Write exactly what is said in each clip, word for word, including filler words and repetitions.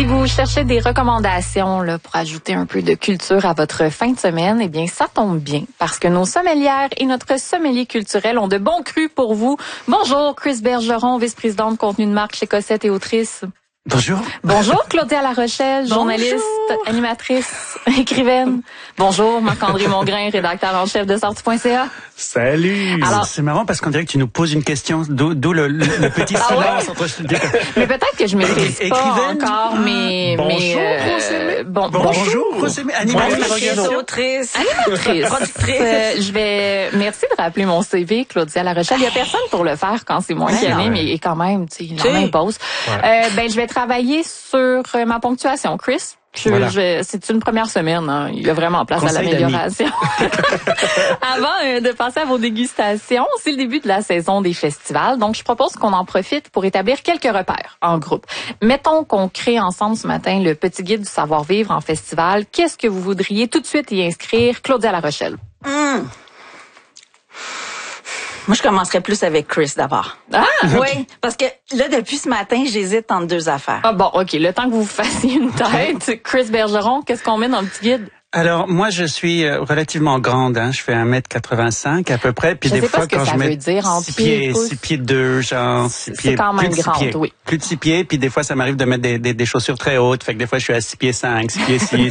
Si vous cherchez des recommandations là, pour ajouter un peu de culture à votre fin de semaine, eh bien, ça tombe bien parce que nos sommelières et notre sommelier culturel ont de bons crus pour vous. Bonjour, Chris Bergeron, vice-présidente de contenu de marque chez Cossette et autrice. Bonjour. Bonjour, Claudia Larochelle, journaliste, Bonjour. Animatrice, écrivaine. Bonjour, Marc-André Mongrain, rédacteur en chef de sortie point c a. Salut. Alors, c'est marrant parce qu'on dirait que tu nous poses une question, d'où, d'où le, le, le petit silence ah ouais? entre je te dis que... Mais peut-être que je maîtrise pas Écrivaine. encore, mais... Bonjour, mais, euh, Rosemary. bon, Bonjour, Rosemary. Animatrice. Autrice. Animatrice. Productrice. Euh, je vais... Merci de rappeler mon C V, Claudia Larochelle. Il y a personne pour le faire quand c'est moi Ouais, qui non, anime, ouais. et quand même, tu sais, Tu sais. la main pose. Ouais. Euh, ben, je vais travailler sur euh, ma ponctuation, Chris. Je, Voilà. je, c'est une première semaine. Hein. Il y a vraiment place Conseil à l'amélioration. Avant euh, de passer à vos dégustations, c'est le début de la saison des festivals. Donc, je propose qu'on en profite pour établir quelques repères en groupe. Mettons qu'on crée ensemble ce matin le petit guide du savoir-vivre en festival. Qu'est-ce que vous voudriez tout de suite y inscrire? Claudia Larochelle. Hum. Moi, je commencerais plus avec Chris d'abord. Ah! Oui, parce que là, depuis ce matin, j'hésite entre deux affaires. Ah bon, OK. Le temps que vous fassiez une tête, Chris Bergeron, qu'est-ce qu'on met dans le petit guide? Alors, moi, je suis euh, relativement grande, hein. Je fais un mètre quatre-vingt-cinq à peu près. Puis Je des sais pas fois, ce que quand ça je veut mets dire en six pieds et pieds, pouces. six pieds deux, genre, six C'est pieds, quand même plus de six grande, pieds. oui. Plus de six pieds. Puis des fois, ça m'arrive de mettre des, des, des chaussures très hautes. Fait que des fois, je suis à six pieds cinq, six pieds six.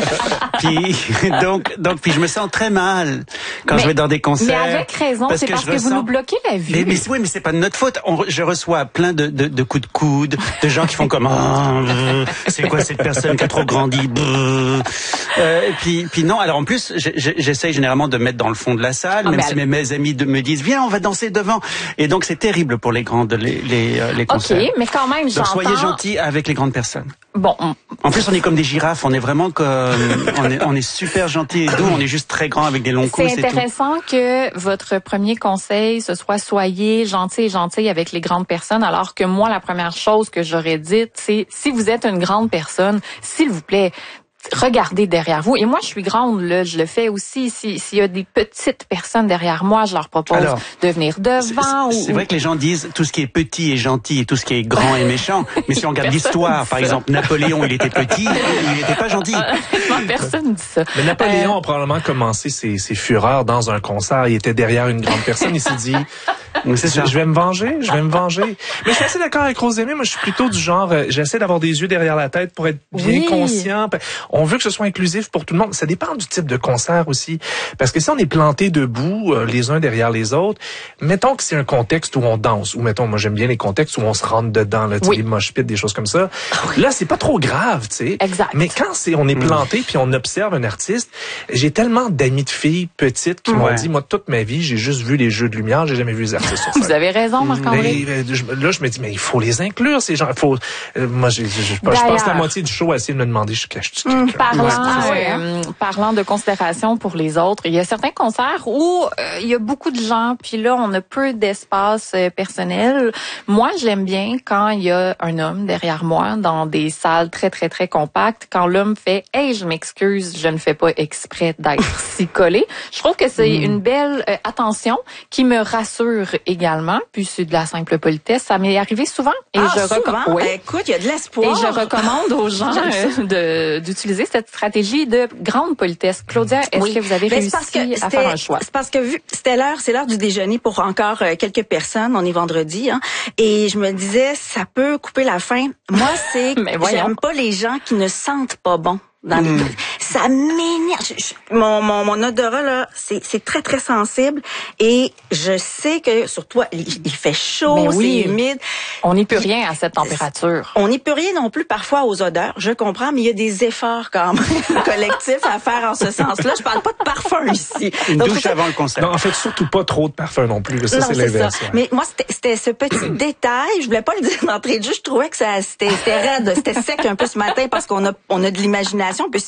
Puis, donc, donc, puis je me sens très mal quand Mais- je vais dans des concerts. Mais avec raison, c'est parce je que vous ressens- nous bloquez la vue. Mais, mais oui, mais c'est pas de notre faute. On, je reçois plein de, de, de coups de coude, de gens qui font comme ah, euh, c'est quoi cette personne qui a trop grandi. Euh, et puis, puis non. Alors en plus, j'ai- j'ai- j'essaye généralement de me mettre dans le fond de la salle, Ah, même mais si elle- mes, mes amis de, me disent viens, on va danser devant. Et donc c'est terrible pour les grandes les les, euh, les concerts. OK, mais quand même, Donc j'entends... soyez gentils avec les grandes personnes. Bon, on- En plus, on est comme des girafes. On est vraiment comme on est on est super gentils et doux. On est juste très grand avec des longs coups. c'est C'est tout. intéressant que votre premier conseil, ce soit soyez gentils et gentils avec les grandes personnes, alors que moi, la première chose que j'aurais dite, c'est si vous êtes une grande personne, s'il vous plaît, regardez derrière vous. Et moi, je suis grande, là, je le fais aussi. Si, s'il y a des petites personnes derrière moi, je leur propose Alors, de venir C'est- devant. C'est ou, vrai que les gens disent tout ce qui est petit est gentil et tout ce qui est grand est méchant. Mais si on regarde l'histoire, par exemple, Napoléon, il était petit, il n'était pas gentil. Honnêtement, personne dit ça. Mais Napoléon Euh, a probablement commencé ses, ses fureurs dans un concert. Il était derrière une grande personne. Il s'est dit, Mais c'est ça. je, je vais me venger, je vais me venger. Mais je suis assez d'accord avec Rosemary. Moi, je suis plutôt du genre, euh, j'essaie d'avoir des yeux derrière la tête pour être bien Oui. conscient. On veut que ce soit inclusif pour tout le monde. Ça dépend du type de concert aussi. Parce que si on est planté debout, euh, les uns derrière les autres, mettons que c'est un contexte où on danse, ou mettons, moi j'aime bien les contextes où on se rentre dedans, là, tu sais, Oui. les mosh pits, des choses comme ça. Là, c'est pas trop grave, tu sais. Exact. Mais quand c'est, on est planté puis on observe un artiste, j'ai tellement d'amis de filles petites qui m'ont Ouais. dit, moi, toute ma vie, j'ai juste vu les jeux de lumière, j'ai jamais vu les artistes sur scène. Vous avez raison, Marc-André. Mais, euh, je- là, je me dis, mais il faut les inclure, ces gens. Il faut, euh, moi, j'ai- je, je, je passe D'ailleurs. la moitié du show à essayer de me demander, je cache-tu Hum, quelqu'un? Parlant, Ouais, c'est ça, euh, parlant de considération pour les autres, il y a certains concerts où euh, il y a beaucoup de gens, puis là, on a peu d'espace euh, personnel. Moi, j'aime bien quand il y a un homme derrière moi dans des salles très, très, très compactes, quand l'homme fait « Hey, je m'excuse, je ne fais pas exprès d'être si collé ». Je trouve que c'est une belle euh, attention qui me rassure également, puis c'est de la simple politesse. Ça m'est arrivé souvent. Et ah, je souvent? recommande. Oui. Écoute, il y a de Et l'espoir. je recommande aux gens J'aime euh, de d'utiliser cette stratégie de grande politesse. Claudia, est-ce Oui. que vous avez Ben, réussi c'est parce que à c'était- faire un choix? C'est parce que vu c'était l'heure, c'est l'heure du déjeuner pour encore euh, quelques personnes. On est vendredi, hein. Et je me disais, ça peut couper la faim. Moi, c'est Mais voyons. j'aime pas les gens qui ne sentent pas bon. Dans les... Ça m'énerve. Je- je- Mon, mon, mon odorat, là, c'est, c'est très, très sensible. Et je sais que, sur toi, il, il fait chaud, Mais oui. c'est humide. On n'y peut rien à cette température. On n'y peut rien non plus parfois aux odeurs, je comprends, mais il y a des efforts quand même collectifs à faire en ce sens-là. Je parle pas de parfum ici. Une Donc, douche c'est- avant le concert. Non, en fait, surtout pas trop de parfum non plus. Ça, non, c'est c'est ça. l'inverse. ouais. Mais moi, c'était, c'était ce petit détail. Je voulais pas le dire d'entrée de jeu. Je trouvais que ça, c'était, c'était raide, c'était sec un peu ce matin parce qu'on a, on a de l'imagination. On peut